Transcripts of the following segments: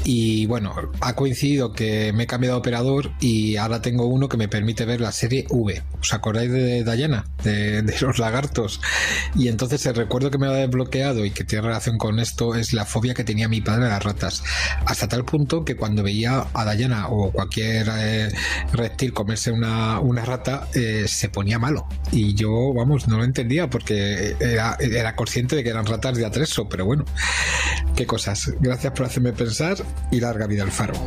Y bueno, ha coincidido que me he cambiado de operador y ahora tengo uno que me permite ver la serie V. ¿Os acordáis de Diana? De los lagartos. Y entonces el recuerdo que me lo ha desbloqueado y que tiene relación con esto es la fobia que tenía mi padre a las ratas. Hasta tal punto que cuando veía a Diana o cualquier reptil comerse una rata, se ponía malo. Y yo, vamos, no lo entendía porque era consciente de que eran ratas de atrezo, pero bueno, qué cosas. Gracias por hacerme pensar y larga vida al Faro.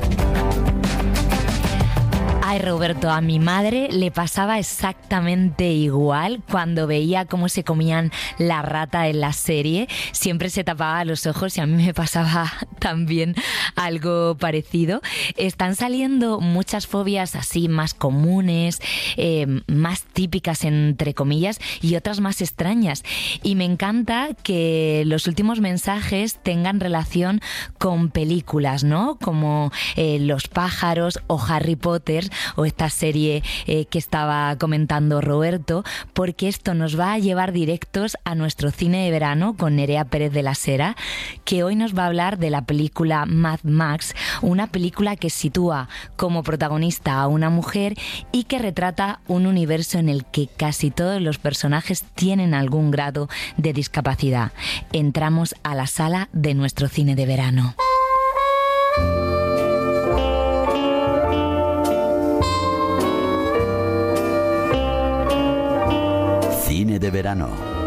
Ay, Roberto, a mi madre le pasaba exactamente igual cuando veía cómo se comían la rata en la serie. Siempre se tapaba los ojos y a mí me pasaba también algo parecido. Están saliendo muchas fobias así más comunes, más típicas entre comillas, y otras más extrañas. Y me encanta que los últimos mensajes tengan relación con películas, ¿no? Como Los pájaros o Harry Potter, o esta serie que estaba comentando Roberto, porque esto nos va a llevar directos a nuestro cine de verano con Nerea Pérez de la Sera, que hoy nos va a hablar de la película Mad Max, una película que sitúa como protagonista a una mujer y que retrata un universo en el que casi todos los personajes tienen algún grado de discapacidad. Entramos a la sala de nuestro cine de verano. Cine de verano.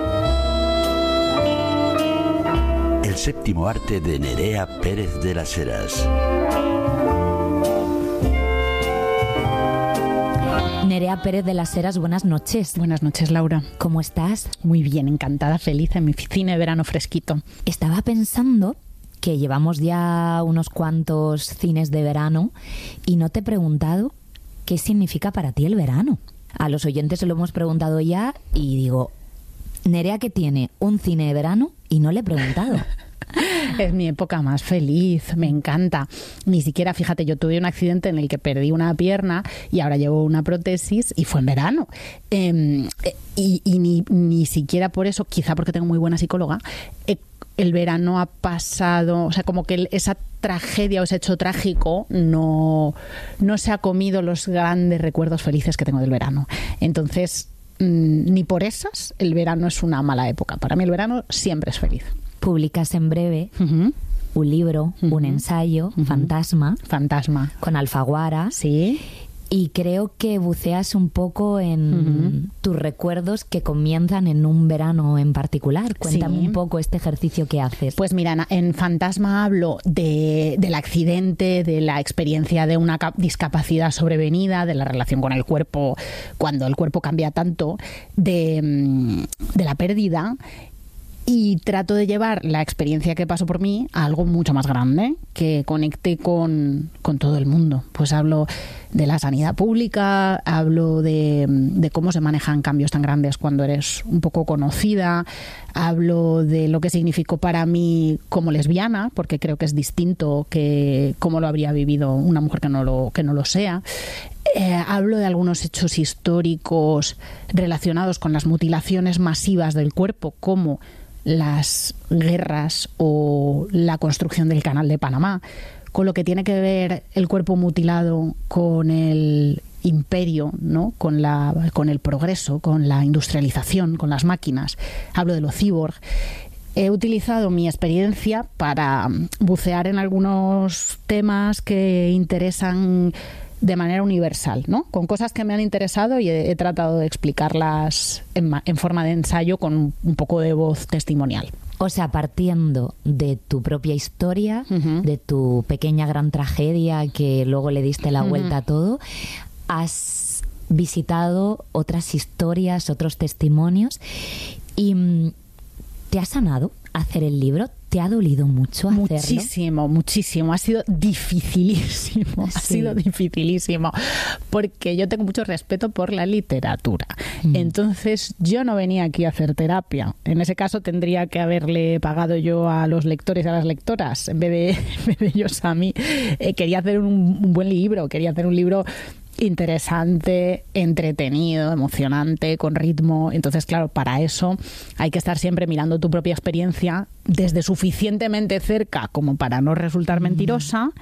El séptimo arte de Nerea Pérez de las Heras. Nerea Pérez de las Heras, buenas noches. Buenas noches, Laura. ¿Cómo estás? Muy bien, encantada, feliz en mi cine de verano fresquito. Estaba pensando que llevamos ya unos cuantos cines de verano y no te he preguntado qué significa para ti el verano. A los oyentes se lo hemos preguntado ya y digo, Nerea que tiene un cine de verano y no le he preguntado. Es mi época más feliz, me encanta. Ni siquiera, fíjate, yo tuve un accidente en el que perdí una pierna y ahora llevo una prótesis y fue en verano. Ni siquiera por eso, quizá porque tengo muy buena psicóloga, el verano ha pasado, o sea, como que esa tragedia o ese hecho trágico no se ha comido los grandes recuerdos felices que tengo del verano. Entonces, ni por esas, el verano es una mala época. Para mí el verano siempre es feliz. Publicas en breve un libro, un ensayo, Fantasma, con Alfaguara. Sí. Y creo que buceas un poco en tus recuerdos que comienzan en un verano en particular. Cuéntame un poco este ejercicio que haces. Pues mira, en Fantasma hablo del accidente, de la experiencia de una discapacidad sobrevenida, de la relación con el cuerpo, cuando el cuerpo cambia tanto, de la pérdida. Y trato de llevar la experiencia que pasó por mí a algo mucho más grande, que conecte con todo el mundo. Pues hablo de la sanidad pública, hablo de cómo se manejan cambios tan grandes cuando eres un poco conocida, hablo de lo que significó para mí como lesbiana, porque creo que es distinto que cómo lo habría vivido una mujer que no lo sea. Hablo de algunos hechos históricos relacionados con las mutilaciones masivas del cuerpo, como las guerras o la construcción del Canal de Panamá, con lo que tiene que ver el cuerpo mutilado con el imperio, ¿no? con el progreso, con la industrialización, con las máquinas. Hablo de lo cyborg. He utilizado mi experiencia para bucear en algunos temas que interesan de manera universal, ¿no? Con cosas que me han interesado y he tratado de explicarlas en forma de ensayo con un poco de voz testimonial. O sea, partiendo de tu propia historia, de tu pequeña gran tragedia que luego le diste la vuelta a todo, has visitado otras historias, otros testimonios y ¿te ha sanado hacer el libro? ¿Te ha dolido mucho hacerlo? Muchísimo. Ha sido dificilísimo. Porque yo tengo mucho respeto por la literatura. Entonces, yo no venía aquí a hacer terapia. En ese caso, tendría que haberle pagado yo a los lectores y a las lectoras en vez de ellos a mí. Quería hacer un buen libro. Quería hacer un libro interesante, entretenido, emocionante, con ritmo. Entonces, claro, para eso hay que estar siempre mirando tu propia experiencia desde suficientemente cerca como para no resultar mentirosa